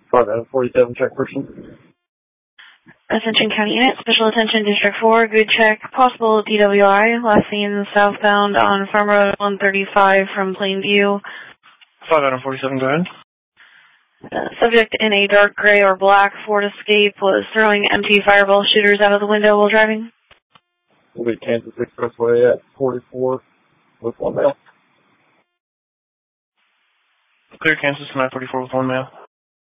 547 check person. Ascension County Unit, Special Attention District 4, good check, possible DWI, last seen southbound on Farm Road 135 from Plainview. 547, go ahead. Subject in a dark gray or black Ford Escape was throwing empty fireball shooters out of the window while driving. We'll be Kansas Expressway at 44 with 1 male. Clear Kansas 944 with 1 male.